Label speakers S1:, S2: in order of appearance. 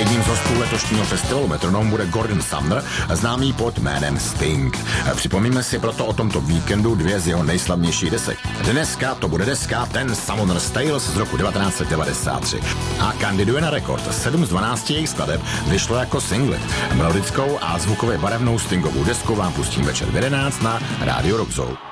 S1: Jedním z hostů letošního festivalu Metronom bude Gordon Sumner, známý pod jménem Sting. Připomíme si proto o tomto víkendu dvě z jeho nejslavnějších desek. Dneska to bude deska Ten Summoner's Tales z roku 1993 a kandiduje na rekord. 7 z 12 jejich skladeb vyšlo jako singly. Melodickou a zvukově barevnou Stingovou desku vám pustím večer v 11 na Radio Rock Zone.